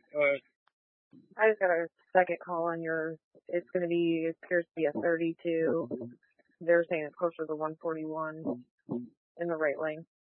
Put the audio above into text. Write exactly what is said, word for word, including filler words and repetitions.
Uh, I just got a second call on yours. It's going to be, it appears to be a thirty-two. They're saying it's closer to one forty-one in the right lane.